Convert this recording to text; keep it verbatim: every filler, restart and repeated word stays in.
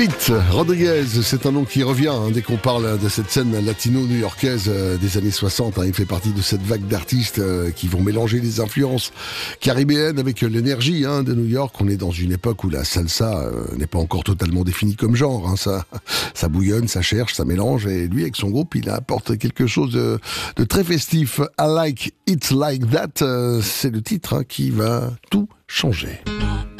Pete Rodriguez, c'est un nom qui revient hein, dès qu'on parle de cette scène latino-new-yorkaise euh, des années soixante. Hein, il fait partie de cette vague d'artistes euh, qui vont mélanger les influences caribéennes avec l'énergie hein, de New York. On est dans une époque où la salsa euh, n'est pas encore totalement définie comme genre. Hein, ça, ça bouillonne, ça cherche, ça mélange. Et lui, avec son groupe, il apporte quelque chose de, de très festif. I like it like that, euh, c'est le titre hein, qui va tout changer.